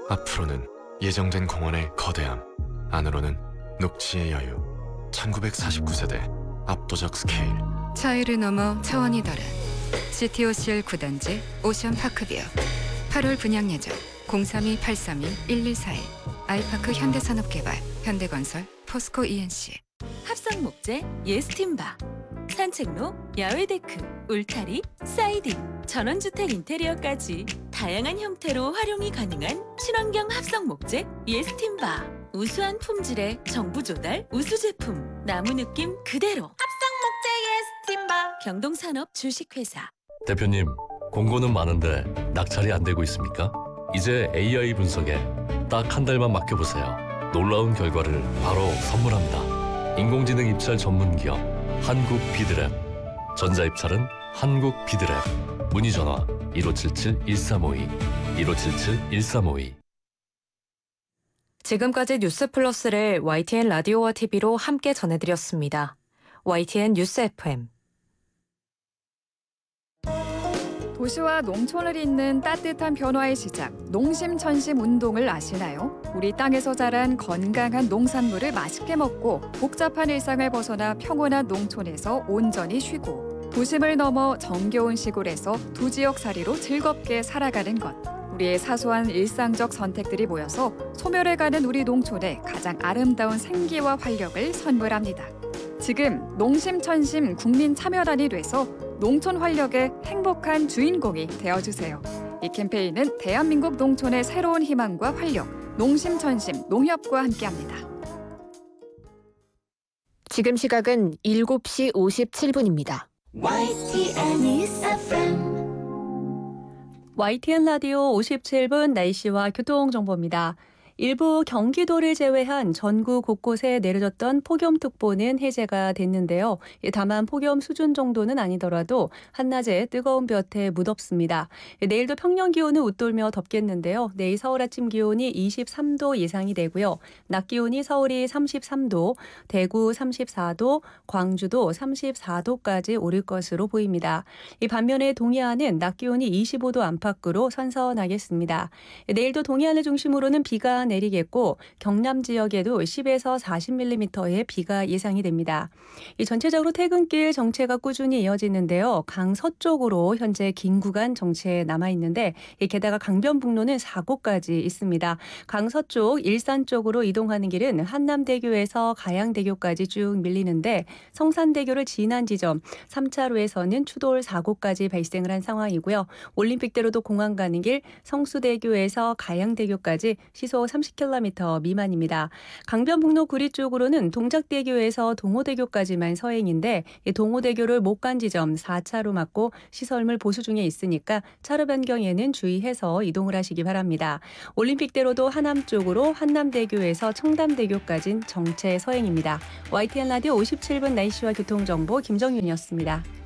앞으로는 예정된 공원의 거대함, 안으로는 녹지의 여유. 1949세대 압도적 스케일. 차이를 넘어 차원이 다른 CTOCL 9단지 오션파크뷰. 8월 분양 예정 032-832-1141. 아이파크 현대산업개발, 현대건설, 포스코 ENC. 합성 목재 예스팀바, 산책로, 야외 데크, 울타리, 사이딩, 전원주택 인테리어까지 다양한 형태로 활용이 가능한 친환경 합성 목재 예스팀바. 우수한 품질의 정부 조달 우수 제품, 나무 느낌 그대로 합성 목재 예스팀바. 경동산업 주식회사. 대표님, 공고는 많은데 낙찰이 안 되고 있습니까? 이제 AI 분석에 딱 한 달만 맡겨보세요. 놀라운 결과를 바로 선물합니다. 인공지능 입찰 전문기업 한국비드랩. 전자입찰은 한국비드랩. 문의전화 1577-1352 1577-1352. 지금까지 뉴스 플러스를 YTN 라디오와 TV로 함께 전해드렸습니다. YTN 뉴스 FM. 도시와 농촌을 잇는 따뜻한 변화의 시작, 농심천심 운동을 아시나요? 우리 땅에서 자란 건강한 농산물을 맛있게 먹고 복잡한 일상을 벗어나 평온한 농촌에서 온전히 쉬고 도심을 넘어 정겨운 시골에서 두 지역살이로 즐겁게 살아가는 것. 우리의 사소한 일상적 선택들이 모여서 소멸해가는 우리 농촌에 가장 아름다운 생기와 활력을 선물합니다. 지금 농심천심 국민참여단이 돼서 농촌 활력의 행복한 주인공이 되어주세요. 이 캠페인은 대한민국 농촌의 새로운 희망과 활력, 농심천심 농협과 함께합니다. 지금 시각은 7시 57분입니다. YTN 뉴스 FM. YTN 라디오 57분 날씨와 교통정보입니다. 일부 경기도를 제외한 전국 곳곳에 내려졌던 폭염특보는 해제가 됐는데요. 다만 폭염 수준 정도는 아니더라도 한낮에 뜨거운 볕에 무덥습니다. 내일도 평년 기온은 웃돌며 덥겠는데요. 내일 서울 아침 기온이 23도 예상이 되고요. 낮 기온이 서울이 33도, 대구 34도, 광주도 34도까지 오를 것으로 보입니다. 이 반면에 동해안은 낮 기온이 25도 안팎으로 선선하겠습니다. 내일도 동해안을 중심으로는 비가 내리겠고 경남 지역에도 10에서 40mm의 비가 예상이 됩니다. 이 전체적으로 퇴근길 정체가 꾸준히 이어지는데요. 강서쪽으로 현재 긴 구간 정체 남아있는데 게다가 강변북로는 사고까지 있습니다. 강서쪽 일산 쪽으로 이동하는 길은 한남대교에서 가양대교까지 쭉 밀리는데 성산대교를 지난 지점 3차로에서는 추돌 사고까지 발생을 한 상황이고요. 올림픽대로도 공항 가는 길 성수대교에서 가양대교까지 시속 30km 미만입니다. 강변북로 구리 쪽으로는 동작대교에서 동호대교까지만 서행인데 동호대교를 못 간 지점 4차로 막고 시설물 보수 중에 있으니까 차로 변경에는 주의해서 이동을 하시기 바랍니다. 올림픽대로도 하남 쪽으로 한남대교에서 청담대교까지는 정체 서행입니다. YTN 라디오 57분 날씨와 교통정보 김정윤이었습니다.